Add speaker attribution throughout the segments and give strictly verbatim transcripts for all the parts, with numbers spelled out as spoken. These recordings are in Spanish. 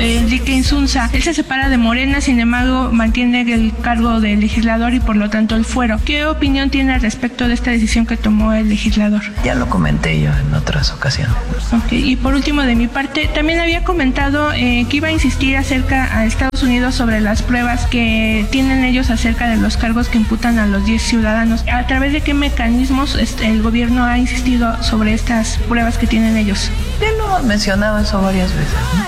Speaker 1: eh, Enrique Insunza. Él se separa de Morena, sin embargo mantiene el cargo de legislador y por lo tanto el fuero. ¿Qué opinión tiene al respecto de esta decisión que tomó el legislador?
Speaker 2: Ya lo comenté yo en otras ocasiones.
Speaker 1: Ok, y por último de mi parte, también había comentado eh, que iba a insistir acerca a Estados Unidos sobre las pruebas que tienen ellos acerca de los cargos que imputan a los diez ciudadanos. ¿A través de qué mecanismos este, el gobierno ha insistido sobre estas pruebas que tienen ellos?
Speaker 2: Ya lo he mencionado eso varias veces, ¿no?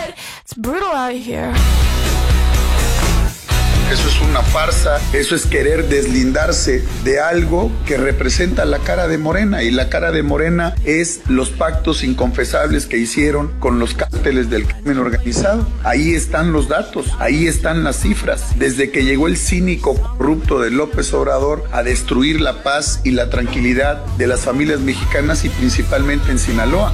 Speaker 3: Eso es una farsa, eso es querer deslindarse de algo que representa la cara de Morena, y la cara de Morena es los pactos inconfesables que hicieron con los cárteles del crimen organizado. Ahí están los datos, ahí están las cifras. Desde que llegó el cínico corrupto de López Obrador a destruir la paz y la tranquilidad de las familias mexicanas y principalmente en Sinaloa.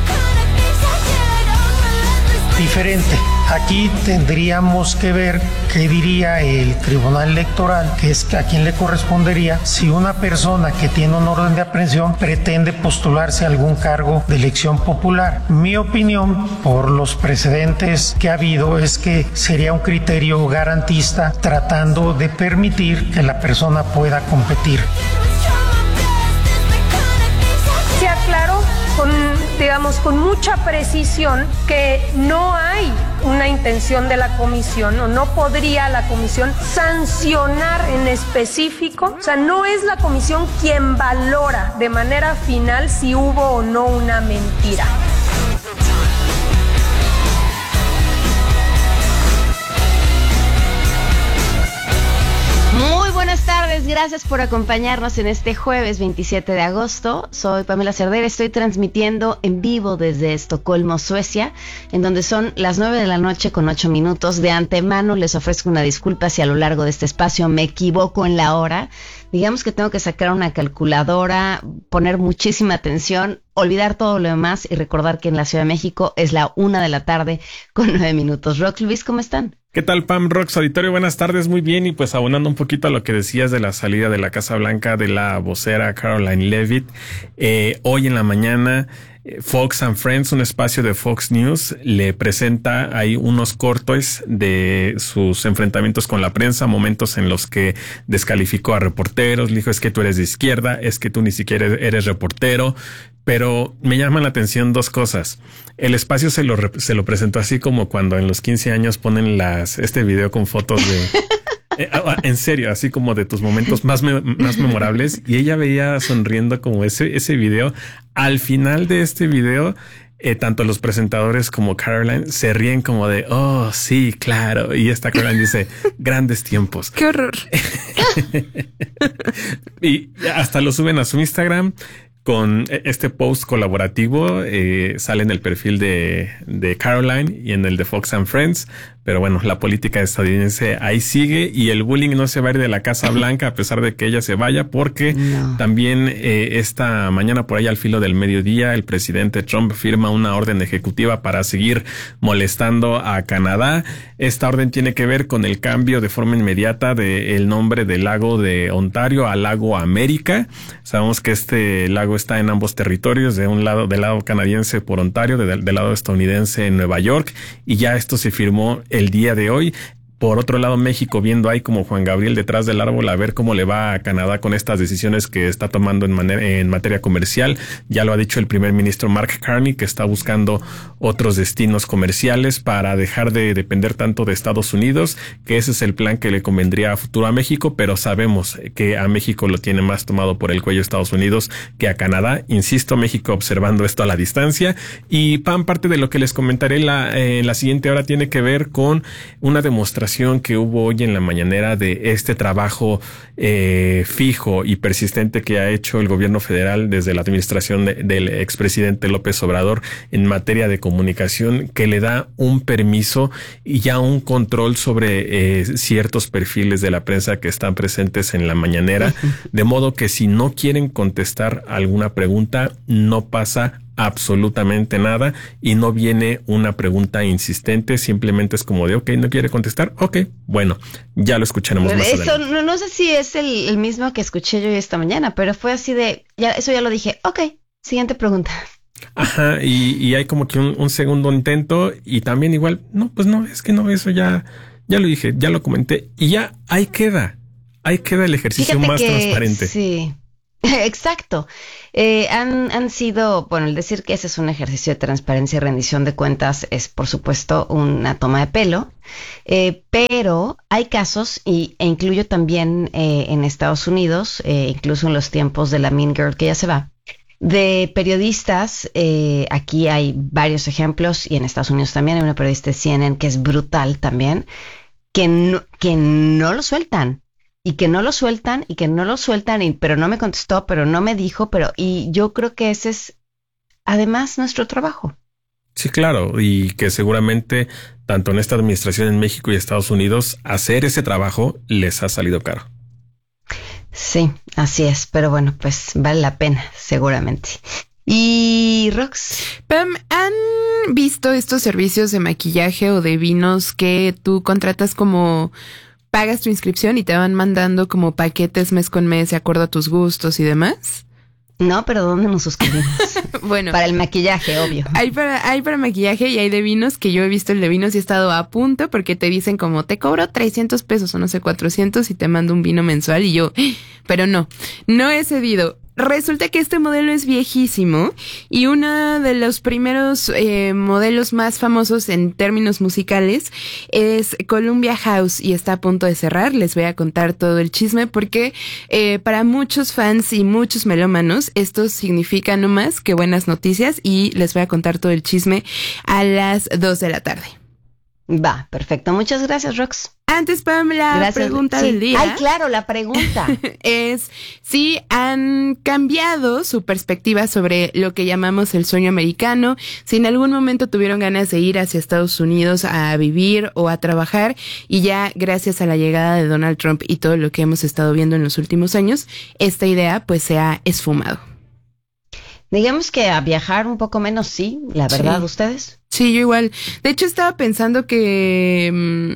Speaker 4: Diferente. Aquí tendríamos que ver qué diría el Tribunal Electoral, que es a quien le correspondería si una persona que tiene un orden de aprehensión pretende postularse a algún cargo de elección popular. Mi opinión, por los precedentes que ha habido, es que sería un criterio garantista tratando de permitir que la persona pueda competir.
Speaker 5: Se aclaró con, digamos, con mucha precisión que no hay una intención de la comisión, o no podría la comisión sancionar en específico. O sea, no es la comisión quien valora de manera final si hubo o no una mentira.
Speaker 6: Buenas tardes, gracias por acompañarnos en este jueves veintisiete de agosto. Soy Pamela Cerdeira, estoy transmitiendo en vivo desde Estocolmo, Suecia, en donde son las nueve de la noche con ocho minutos. De antemano les ofrezco una disculpa si a lo largo de este espacio me equivoco en la hora. Digamos que tengo que sacar una calculadora, poner muchísima atención, olvidar todo lo demás y recordar que en la Ciudad de México es la una de la tarde con nueve minutos. Rox, Luis, ¿cómo están?
Speaker 7: ¿Qué tal, Pam, Rox, auditorio? Buenas tardes, muy bien. Y pues abonando un poquito a lo que decías de la salida de la Casa Blanca de la vocera Caroline Leavitt, eh, hoy en la mañana Fox and Friends, un espacio de Fox News, le presenta ahí unos cortes de sus enfrentamientos con la prensa, momentos en los que descalificó a reporteros, le dijo: es que tú eres de izquierda, es que tú ni siquiera eres reportero. Pero me llaman la atención dos cosas. El espacio se lo, se lo presentó así como cuando en los quince años ponen las este video con fotos de... Eh, en serio, así como de tus momentos más, me, más memorables. Y ella veía sonriendo como ese, ese video. Al final de este video, eh, tanto los presentadores como Caroline se ríen como de, oh, sí, claro. Y esta Caroline dice, grandes tiempos.
Speaker 8: ¡Qué horror!
Speaker 7: Y hasta lo suben a su Instagram. Con este post colaborativo, eh, sale en el perfil de, de Caroline y en el de Fox and Friends. Pero bueno, la política estadounidense ahí sigue y el bullying no se va a ir de la Casa Blanca a pesar de que ella se vaya, porque no. también eh, esta mañana por ahí al filo del mediodía el presidente Trump firma una orden ejecutiva para seguir molestando a Canadá. Esta orden tiene que ver con el cambio de forma inmediata del nombre del lago de Ontario al lago América. Sabemos que este lago está en ambos territorios, de un lado del lado canadiense por Ontario, de, del lado estadounidense en Nueva York, y ya esto se firmó el día de hoy. Por otro lado, México viendo ahí como Juan Gabriel detrás del árbol a ver cómo le va a Canadá con estas decisiones que está tomando en, manera, en materia comercial. Ya lo ha dicho el primer ministro Mark Carney, que está buscando otros destinos comerciales para dejar de depender tanto de Estados Unidos, que ese es el plan que le convendría a futuro a México, pero sabemos que a México lo tiene más tomado por el cuello Estados Unidos que a Canadá. Insisto, México observando esto a la distancia. Y Pam, parte de lo que les comentaré en la, eh, la siguiente hora tiene que ver con una demostración que hubo hoy en la mañanera de este trabajo eh, fijo y persistente que ha hecho el gobierno federal desde la administración de, del expresidente López Obrador en materia de comunicación, que le da un permiso y ya un control sobre eh, ciertos perfiles de la prensa que están presentes en la mañanera, de modo que si no quieren contestar alguna pregunta, no pasa absolutamente nada y no viene una pregunta insistente, simplemente es como de ok, no quiere contestar, ok, bueno, ya lo escucharemos más
Speaker 6: eso,
Speaker 7: adelante.
Speaker 6: No, no sé si es el, el mismo que escuché yo esta mañana, pero fue así de, ya eso ya lo dije, ok, siguiente pregunta.
Speaker 7: Ajá, y, y hay como que un, un segundo intento y también igual, no, pues no, es que no, eso ya, ya lo dije, ya lo comenté y ya ahí queda, ahí queda el ejercicio
Speaker 6: Fíjate
Speaker 7: más
Speaker 6: que,
Speaker 7: transparente.
Speaker 6: Sí, exacto. Eh, han, han sido, bueno, el decir que ese es un ejercicio de transparencia y rendición de cuentas es, por supuesto, una toma de pelo, eh, pero hay casos, y, e incluyo también eh, en Estados Unidos, eh, incluso en los tiempos de la Mean Girl que ya se va, de periodistas, eh, aquí hay varios ejemplos, y en Estados Unidos también hay una periodista de C N N que es brutal también, que no, que no lo sueltan. Y que no lo sueltan, y que no lo sueltan, y, pero no me contestó, pero no me dijo, pero, y yo creo que ese es además nuestro trabajo.
Speaker 7: Sí, claro, y que seguramente tanto en esta administración en México y Estados Unidos, hacer ese trabajo les ha salido caro.
Speaker 6: Sí, así es, pero bueno, pues vale la pena, seguramente. Y Rox,
Speaker 8: Pam, ¿han visto estos servicios de maquillaje o de vinos que tú contratas como... pagas tu inscripción y te van mandando como paquetes mes con mes de acuerdo a tus gustos y demás?
Speaker 6: No, pero ¿dónde nos suscribimos?
Speaker 8: Bueno.
Speaker 6: Para el maquillaje, obvio.
Speaker 8: Hay para, hay para maquillaje y hay de vinos, que yo he visto el de vinos y he estado a punto porque te dicen como te cobro trescientos pesos o no sé, cuatrocientos y te mando un vino mensual y yo, pero no, no he cedido. Resulta que este modelo es viejísimo y uno de los primeros eh, modelos más famosos en términos musicales es Columbia House y está a punto de cerrar. Les voy a contar todo el chisme porque eh, para muchos fans y muchos melómanos esto significa no más que buenas noticias y les voy a contar todo el chisme a las dos de la tarde.
Speaker 6: Va, perfecto. Muchas gracias, Rox.
Speaker 8: Antes, Pam, la
Speaker 6: Gracias.
Speaker 8: pregunta
Speaker 6: Sí.
Speaker 8: del día.
Speaker 6: Ay, claro, la pregunta.
Speaker 8: Es si han cambiado su perspectiva sobre lo que llamamos el sueño americano, si en algún momento tuvieron ganas de ir hacia Estados Unidos a vivir o a trabajar y ya gracias a la llegada de Donald Trump y todo lo que hemos estado viendo en los últimos años, esta idea pues se ha esfumado.
Speaker 6: Digamos que a viajar un poco menos, sí, la verdad, sí. ¿Ustedes?
Speaker 8: Sí, yo igual. De hecho, estaba pensando que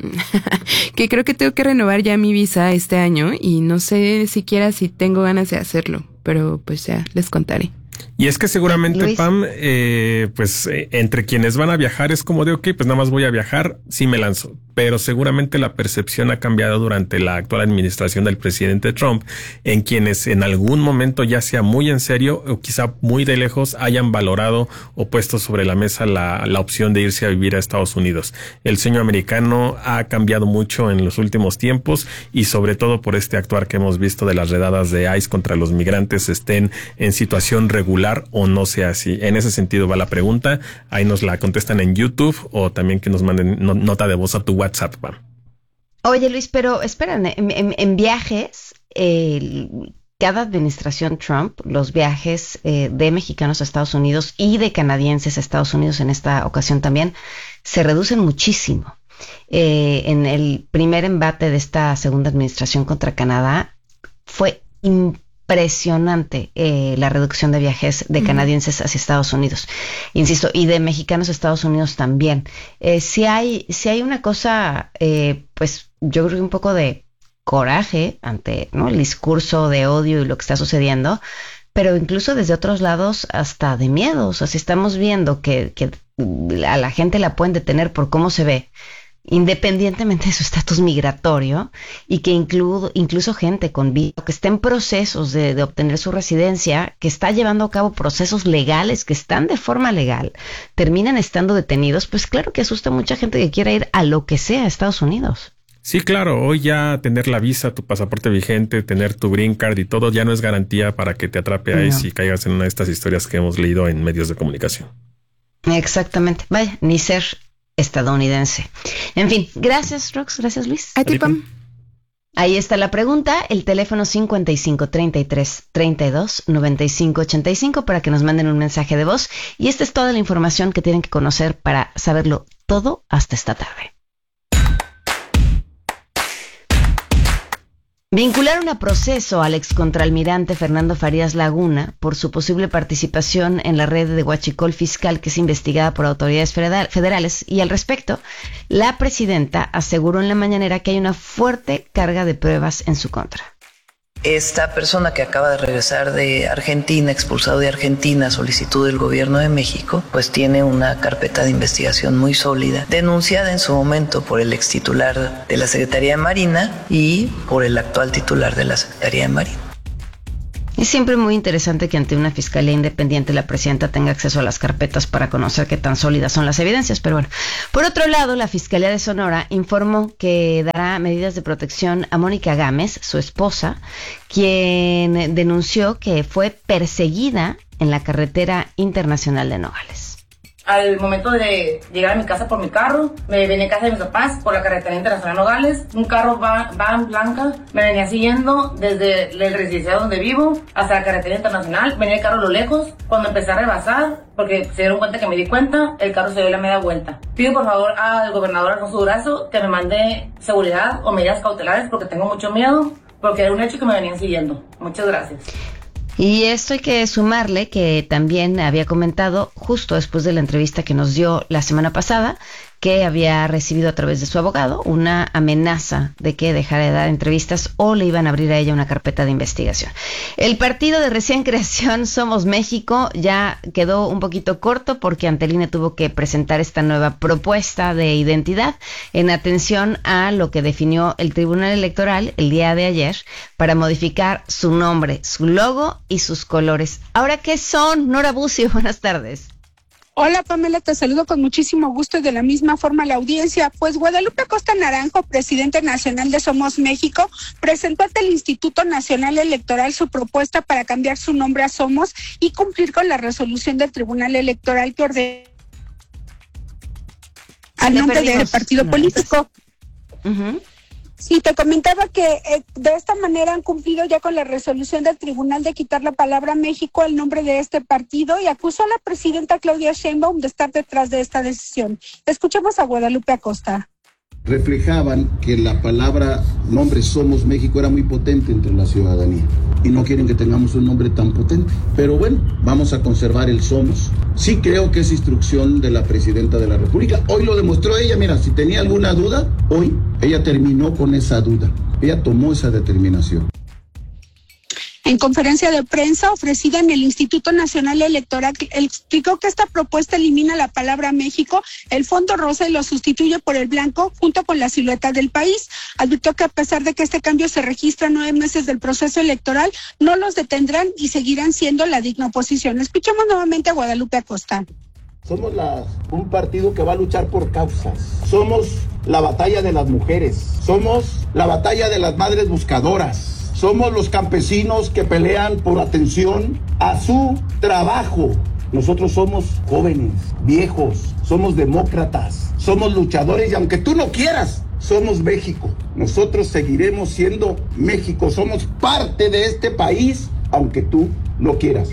Speaker 8: que creo que tengo que renovar ya mi visa este año y no sé siquiera si tengo ganas de hacerlo, pero pues ya les contaré.
Speaker 7: Y es que seguramente, Luis. Pam, eh, pues eh, entre quienes van a viajar es como de, ok, pues nada más voy a viajar, sí me lanzo. Pero seguramente la percepción ha cambiado durante la actual administración del presidente Trump, en quienes en algún momento, ya sea muy en serio o quizá muy de lejos, hayan valorado o puesto sobre la mesa la, la opción de irse a vivir a Estados Unidos. El sueño americano ha cambiado mucho en los últimos tiempos y sobre todo por este actuar que hemos visto de las redadas de ICE contra los migrantes, estén en situación regular o no sea así. En ese sentido va la pregunta. Ahí nos la contestan en YouTube o también que nos manden no, nota de voz a tu WhatsApp. Pam.
Speaker 6: Oye, Luis, pero espérame, en, en, en viajes, eh, cada administración Trump, los viajes eh, de mexicanos a Estados Unidos y de canadienses a Estados Unidos en esta ocasión también, se reducen muchísimo. Eh, en el primer embate de esta segunda administración contra Canadá fue impresionante. Impresionante eh, la reducción de viajes de canadienses hacia Estados Unidos, insisto, y de mexicanos a Estados Unidos también. Eh, si hay, si hay una cosa, eh, pues yo creo que un poco de coraje ante, ¿no?, el discurso de odio y lo que está sucediendo, pero incluso desde otros lados hasta de miedo. O sea, si estamos viendo que, que a la gente la pueden detener por cómo se ve, independientemente de su estatus migratorio, y que incluso, incluso gente con visa que está en procesos de, de obtener su residencia, que está llevando a cabo procesos legales, que están de forma legal, terminan estando detenidos, pues claro que asusta a mucha gente que quiera ir a lo que sea a Estados Unidos.
Speaker 7: Sí, claro, hoy ya tener la visa, tu pasaporte vigente, tener tu green card y todo ya no es garantía para que te atrape ahí no. si caigas en una de estas historias que hemos leído en medios de comunicación.
Speaker 6: Exactamente, vaya, ni ser estadounidense. En fin, gracias, Rox, gracias, Luis.
Speaker 8: A ti, Pam.
Speaker 6: Ahí está la pregunta, el teléfono cincuenta y cinco, treinta y tres, treinta y dos, noventa y cinco, ochenta y cinco para que nos manden un mensaje de voz. Y esta es toda la información que tienen que conocer para saberlo todo hasta esta tarde. Vincularon a proceso al excontralmirante Fernando Farías Laguna por su posible participación en la red de huachicol fiscal que es investigada por autoridades federales, y al respecto, la presidenta aseguró en la mañanera que hay una fuerte carga de pruebas en su contra.
Speaker 2: Esta persona que acaba de regresar de Argentina, expulsado de Argentina, solicitud del gobierno de México, pues tiene una carpeta de investigación muy sólida, denunciada en su momento por el ex titular de la Secretaría de Marina y por el actual titular de la Secretaría de Marina.
Speaker 6: Es siempre muy interesante que ante una fiscalía independiente la presidenta tenga acceso a las carpetas para conocer qué tan sólidas son las evidencias, pero bueno. Por otro lado, la Fiscalía de Sonora informó que dará medidas de protección a Mónica Gámez, su esposa, quien denunció que fue perseguida en la carretera internacional de Nogales.
Speaker 9: Al momento de llegar a mi casa por mi carro, me venía a casa de mis papás por la carretera internacional Nogales. Un carro van, van blanca me venía siguiendo desde el residencial donde vivo hasta la carretera internacional. Venía el carro a lo lejos. Cuando empecé a rebasar, porque se dieron cuenta que me di cuenta, el carro se dio la media vuelta. Pido por favor al gobernador Alfonso Durazo que me mande seguridad o medidas cautelares porque tengo mucho miedo, porque era un hecho que me venían siguiendo. Muchas gracias.
Speaker 6: Y esto hay que sumarle que también había comentado justo después de la entrevista que nos dio la semana pasada que había recibido a través de su abogado una amenaza de que dejara de dar entrevistas o le iban a abrir a ella una carpeta de investigación. El partido de recién creación Somos México ya quedó un poquito corto porque ante el I N E tuvo que presentar esta nueva propuesta de identidad en atención a lo que definió el Tribunal Electoral el día de ayer para modificar su nombre, su logo y sus colores. ¿Ahora qué son? Nora Bucio, buenas tardes.
Speaker 10: Hola Pamela, te saludo con muchísimo gusto y de la misma forma la audiencia. Pues Guadalupe Acosta Naranjo, presidente nacional de Somos México, presentó ante el Instituto Nacional Electoral su propuesta para cambiar su nombre a Somos y cumplir con la resolución del Tribunal Electoral que ordena al nombre del partido político. Uh-huh. Sí, te comentaba que eh, de esta manera han cumplido ya con la resolución del tribunal de quitar la palabra México al nombre de este partido y acusó a la presidenta Claudia Sheinbaum de estar detrás de esta decisión. Escuchemos a Guadalupe Acosta.
Speaker 11: Reflejaban que la palabra nombre Somos México era muy potente entre la ciudadanía y no quieren que tengamos un nombre tan potente. Pero bueno, vamos a conservar el Somos. Sí creo que es instrucción de la presidenta de la República. Hoy lo demostró ella, mira, si tenía alguna duda, hoy ella terminó con esa duda. Ella tomó esa determinación.
Speaker 10: En conferencia de prensa ofrecida en el Instituto Nacional Electoral, explicó que esta propuesta elimina la palabra México, el fondo rosa y lo sustituye por el blanco junto con la silueta del país. Advirtió que a pesar de que este cambio se registra nueve meses del proceso electoral, no los detendrán y seguirán siendo la digna oposición. Escuchemos nuevamente a Guadalupe Acosta.
Speaker 11: Somos la, un partido que va a luchar por causas. Somos la batalla de las mujeres. Somos la batalla de las madres buscadoras. Somos los campesinos que pelean por atención a su trabajo. Nosotros somos jóvenes, viejos, somos demócratas, somos luchadores y aunque tú no quieras, somos México. Nosotros seguiremos siendo México, somos parte de este país, aunque tú no quieras.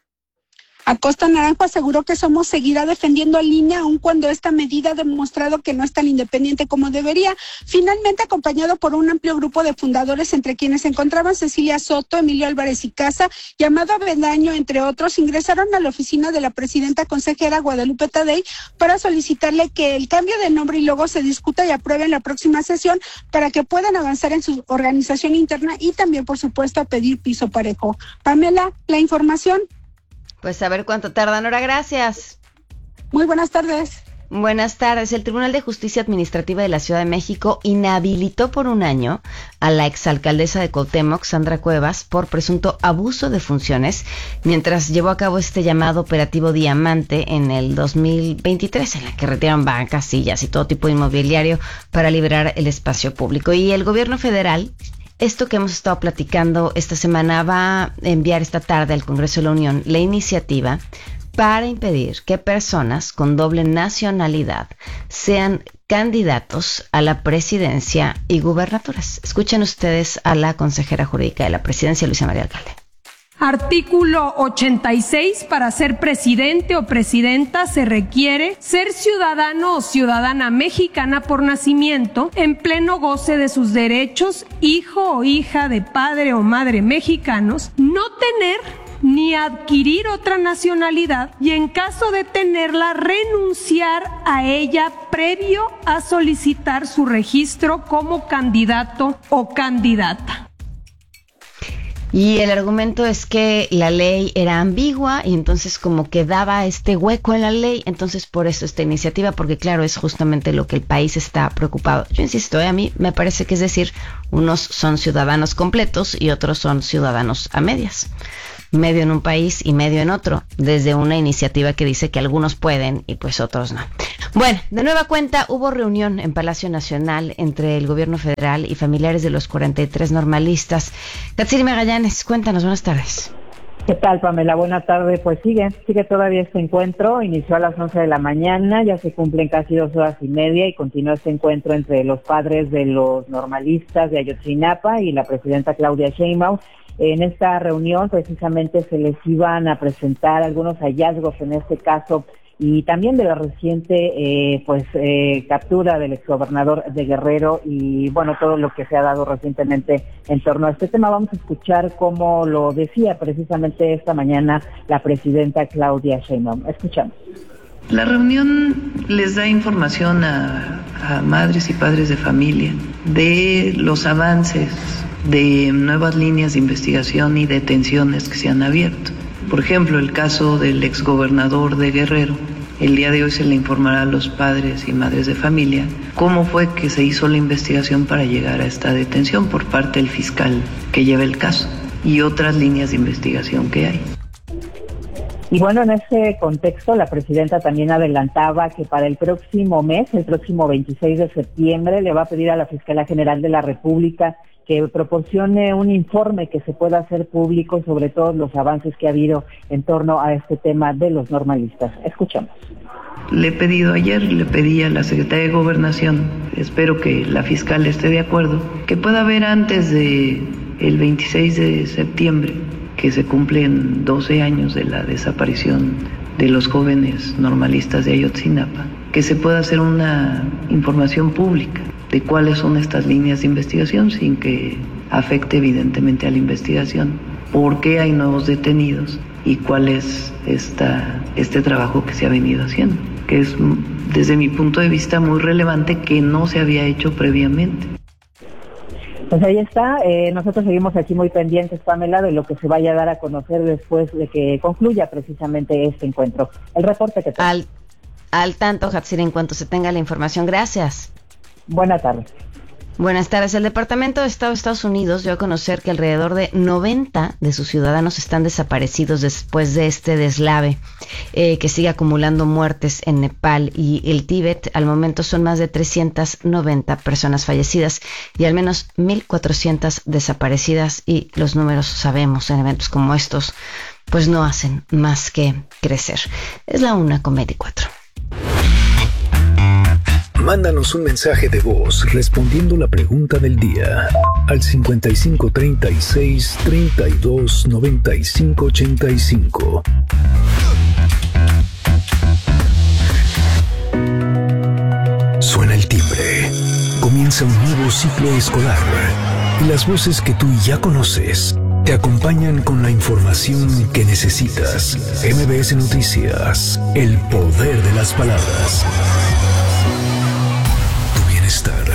Speaker 10: Acosta Naranjo aseguró que Somos seguirá defendiendo a línea aun cuando esta medida ha demostrado que no es tan independiente como debería. Finalmente, acompañado por un amplio grupo de fundadores, entre quienes se encontraban Cecilia Soto, Emilio Álvarez y Casa, Amado Avendaño, entre otros, ingresaron a la oficina de la presidenta consejera Guadalupe Tadei para solicitarle que el cambio de nombre y logo se discuta y apruebe en la próxima sesión para que puedan avanzar en su organización interna y también, por supuesto, a pedir piso parejo. Pamela, la información.
Speaker 6: Pues a ver cuánto tarda, Nora, gracias.
Speaker 10: Muy buenas tardes.
Speaker 6: Buenas tardes. El Tribunal de Justicia Administrativa de la Ciudad de México inhabilitó por un año a la exalcaldesa de Cuauhtémoc, Sandra Cuevas, por presunto abuso de funciones, mientras llevó a cabo este llamado operativo Diamante en el dos mil veintitrés, en la que retiraron bancas, sillas y todo tipo de inmobiliario para liberar el espacio público. Y el gobierno federal, esto que hemos estado platicando esta semana, va a enviar esta tarde al Congreso de la Unión la iniciativa para impedir que personas con doble nacionalidad sean candidatos a la presidencia y gubernaturas. Escuchen ustedes a la consejera jurídica de la presidencia, Luisa María Alcalde.
Speaker 12: Artículo ochenta y seis. Para ser presidente o presidenta se requiere ser ciudadano o ciudadana mexicana por nacimiento, en pleno goce de sus derechos, hijo o hija de padre o madre mexicanos, no tener ni adquirir otra nacionalidad y en caso de tenerla renunciar a ella previo a solicitar su registro como candidato o candidata.
Speaker 6: Y el argumento es que la ley era ambigua y entonces como que daba este hueco en la ley, entonces por eso esta iniciativa, porque claro, es justamente lo que el país está preocupado. Yo insisto, ¿eh? a mí me parece que es decir, unos son ciudadanos completos y otros son ciudadanos a medias. Medio en un país y medio en otro, desde una iniciativa que dice que algunos pueden y pues otros no. Bueno, de nueva cuenta hubo reunión en Palacio Nacional entre el gobierno federal y familiares de los cuarenta y tres normalistas. Katsiri Magallanes, cuéntanos, buenas tardes.
Speaker 13: ¿Qué tal, Pamela? Buenas tardes. Pues sigue, sigue todavía este encuentro. Inició a las once de la mañana, ya se cumplen casi dos horas y media y continúa este encuentro entre los padres de los normalistas de Ayotzinapa y la presidenta Claudia Sheinbaum. En esta reunión precisamente se les iban a presentar algunos hallazgos en este caso y también de la reciente eh, pues eh, captura del exgobernador de Guerrero y bueno, todo lo que se ha dado recientemente en torno a este tema. Vamos a escuchar cómo lo decía precisamente esta mañana la presidenta Claudia Sheinbaum. Escuchamos.
Speaker 2: La reunión les da información a, a madres y padres de familia de los avances de nuevas líneas de investigación y detenciones que se han abierto. Por ejemplo, el caso del exgobernador de Guerrero. El día de hoy se le informará a los padres y madres de familia cómo fue que se hizo la investigación para llegar a esta detención por parte del fiscal que lleva el caso y otras líneas de investigación que hay.
Speaker 13: Y bueno, en ese contexto, la presidenta también adelantaba que para el próximo mes, el próximo veintiséis de septiembre, le va a pedir a la Fiscalía General de la República que proporcione un informe que se pueda hacer público sobre todos los avances que ha habido en torno a este tema de los normalistas. Escuchamos.
Speaker 2: Le he pedido ayer, le pedí a la Secretaría de Gobernación, espero que la fiscal esté de acuerdo, que pueda haber antes de el veintiséis de septiembre, que se cumplen doce años de la desaparición de los jóvenes normalistas de Ayotzinapa, que se pueda hacer una información pública de cuáles son estas líneas de investigación sin que afecte evidentemente a la investigación, por qué hay nuevos detenidos y cuál es esta, este trabajo que se ha venido haciendo, que es desde mi punto de vista muy relevante que no se había hecho previamente.
Speaker 13: Pues ahí está, eh, nosotros seguimos aquí muy pendientes, Pamela, de lo que se vaya a dar a conocer después de que concluya precisamente este encuentro. El reporte que tengo.
Speaker 6: Al, al tanto, Hatsiri, en cuanto se tenga la información. Gracias.
Speaker 13: Buenas tardes.
Speaker 6: Buenas tardes. El Departamento de Estado de Estados Unidos dio a conocer que alrededor de noventa de sus ciudadanos están desaparecidos después de este deslave eh, que sigue acumulando muertes en Nepal y el Tíbet. Al momento son más de trescientas noventa personas fallecidas y al menos mil cuatrocientas desaparecidas, y los números, sabemos, en eventos como estos pues no hacen más que crecer. Es la una con veinticuatro.
Speaker 14: Mándanos un mensaje de voz respondiendo la pregunta del día al cincuenta y cinco treinta y seis treinta y dos noventa y cinco ochenta y cinco. Suena el timbre. Comienza un nuevo ciclo escolar y las voces que tú ya conoces te acompañan con la información que necesitas. M B S Noticias, el poder de las palabras. Estar